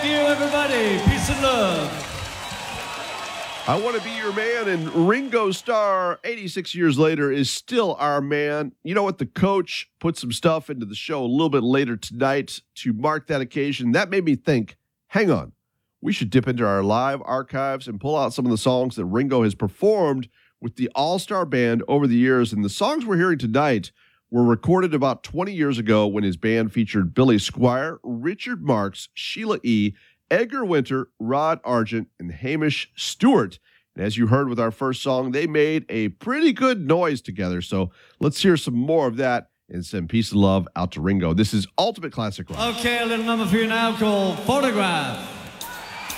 you, everybody. Peace and love. I Want to Be Your Man, and Ringo Starr, 86 years later, is still our man. You know what? The coach put some stuff into the show a little bit later tonight to mark that occasion. That made me think, hang on, we should dip into our live archives and pull out some of the songs that Ringo has performed with the All-Star Band over the years. And the songs we're hearing tonight were recorded about 20 years ago when his band featured Billy Squier, Richard Marx, Sheila E., Edgar Winter, Rod Argent, and Hamish Stewart. And as you heard with our first song, they made a pretty good noise together. So let's hear some more of that and send peace and love out to Ringo. This is Ultimate Classic Rock. Okay, a little number for you now called Photograph.